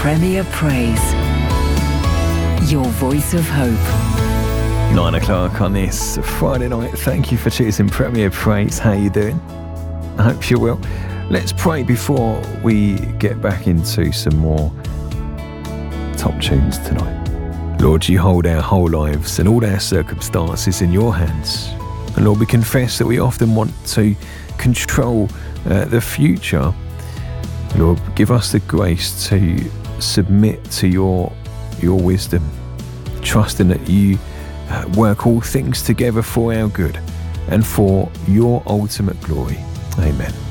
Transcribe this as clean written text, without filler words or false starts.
Premier Praise. Your voice of hope. 9 o'clock on this Friday night. Thank you for choosing Premier Praise. How you doing? I hope you're well. Let's pray before we get back into some more top tunes tonight. Lord, you hold our whole lives and all our circumstances in your hands. And Lord, we confess that we often want to control the future. Lord, give us the grace to submit to your wisdom, trusting that you work all things together for our good and for your ultimate glory. Amen.